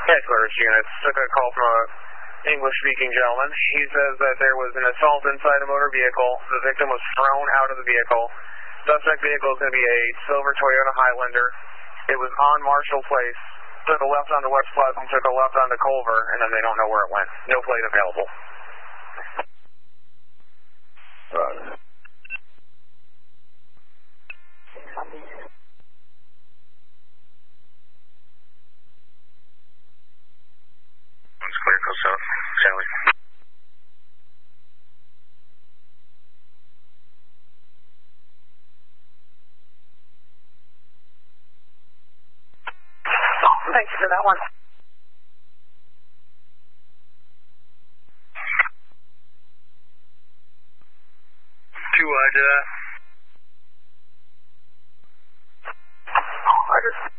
Headquarters units took a call from a English-speaking gentleman. He says that there was an assault inside a motor vehicle. The victim was thrown out of the vehicle. Suspect vehicle is going to be a silver Toyota Highlander. It was on Marshall Place. Took a left onto West Pleasant, took a left onto Culver, and then they don't know where it went. No plate available. It's clear, go south. Sally. Thank you for that one. 2 Roger that. Roger.